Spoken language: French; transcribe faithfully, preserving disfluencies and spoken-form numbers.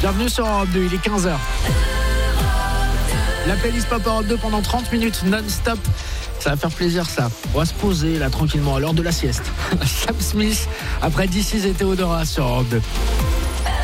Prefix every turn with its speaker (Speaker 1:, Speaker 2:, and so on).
Speaker 1: Bienvenue sur Europe deux, il est quinze heures. La playlist Pop Europe deux pendant trente minutes non-stop. Ça va faire plaisir ça. On va se poser là tranquillement à l'heure de la sieste. Sam Smith après D C et Theodora sur Europe deux.